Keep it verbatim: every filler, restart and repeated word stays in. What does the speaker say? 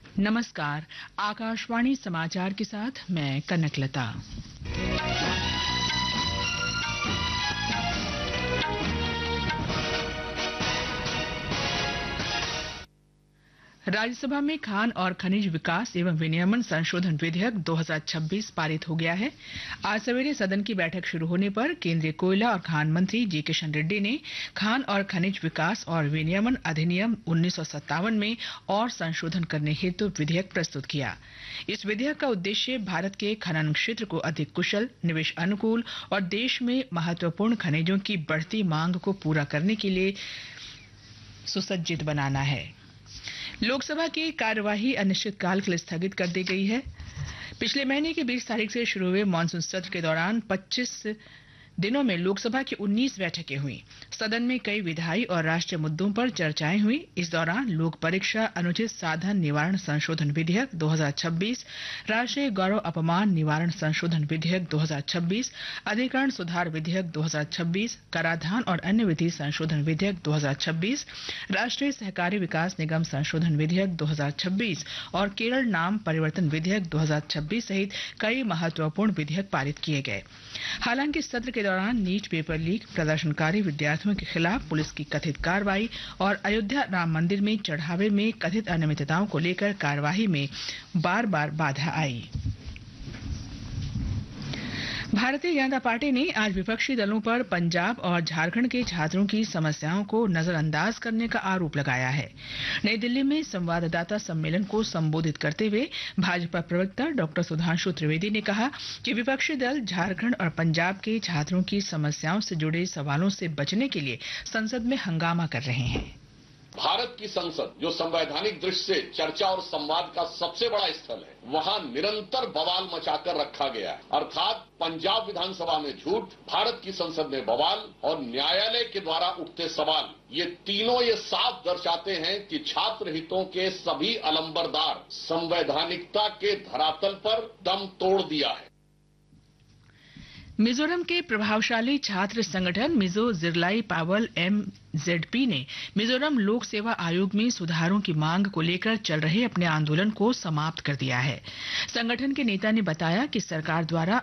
नमस्कार। आकाशवाणी समाचार के साथ मैं कनकलता। राज्यसभा में खान और खनिज विकास एवं विनियमन संशोधन विधेयक दो हज़ार छब्बीस पारित हो गया है। आज सवेरे सदन की बैठक शुरू होने पर केंद्रीय कोयला और खान मंत्री जी किशन रेड्डी ने खान और खनिज विकास और विनियमन अधिनियम उन्नीस सौ सत्तावन में और संशोधन करने हेतु विधेयक प्रस्तुत किया। इस विधेयक का उद्देश्य भारत के खनन क्षेत्र को अधिक कुशल, निवेश अनुकूल और देश में महत्वपूर्ण खनिजों की बढ़ती मांग को पूरा करने के लिए सुसज्जित बनाना है। लोकसभा की कार्यवाही अनिश्चितकाल के लिए स्थगित कर दी गई है। पिछले महीने की बीस तारीख से शुरू हुए मानसून सत्र के दौरान पच्चीस दिनों में लोकसभा की उन्नीस बैठकें हुई। सदन में कई विधायी और राष्ट्रीय मुद्दों पर चर्चाएं हुई। इस दौरान लोक परीक्षा अनुचित साधन निवारण संशोधन विधेयक दो हज़ार छब्बीस, राष्ट्रीय गौरव अपमान निवारण संशोधन विधेयक दो हज़ार छब्बीस, अधिकरण सुधार विधेयक दो हज़ार छब्बीस, कराधान और अन्य विधि संशोधन विधेयक दो हज़ार छब्बीस, राष्ट्रीय सहकारी विकास निगम संशोधन विधेयक दो हज़ार छब्बीस और केरल नाम परिवर्तन विधेयक दो हज़ार छब्बीस सहित कई महत्वपूर्ण विधेयक पारित किए गए। हालांकि सत्र के दौरान नीट पेपर लीक, प्रदर्शनकारी विद्यार्थियों के खिलाफ पुलिस की कथित कार्रवाई और अयोध्या राम मंदिर में चढ़ावे में कथित अनियमितताओं को लेकर कार्यवाही में बार बार बाधा आई। भारतीय जनता पार्टी ने आज विपक्षी दलों पर पंजाब और झारखंड के छात्रों की समस्याओं को नजरअंदाज करने का आरोप लगाया है। नई दिल्ली में संवाददाता सम्मेलन को संबोधित करते हुए भाजपा प्रवक्ता डॉक्टर सुधांशु त्रिवेदी ने कहा कि विपक्षी दल झारखंड और पंजाब के छात्रों की समस्याओं से जुड़े सवालों से बचने के लिए संसद में हंगामा कर रहे हैं। भारत की संसद जो संवैधानिक दृष्टि से चर्चा और संवाद का सबसे बड़ा स्थल है, वहां निरंतर बवाल मचाकर रखा गया है। अर्थात पंजाब विधानसभा में झूठ, भारत की संसद में बवाल और न्यायालय के द्वारा उठते सवाल, ये तीनों ये साफ दर्शाते हैं कि छात्र हितों के सभी अलंबरदार संवैधानिकता के धरातल पर दम तोड़ दिया है। मिजोरम के प्रभावशाली छात्र संगठन मिजो जिरलाई पावल एमजेडपी ने मिजोरम लोक सेवा आयोग में सुधारों की मांग को लेकर चल रहे अपने आंदोलन को समाप्त कर दिया है। संगठन के नेता ने बताया कि सरकार द्वारा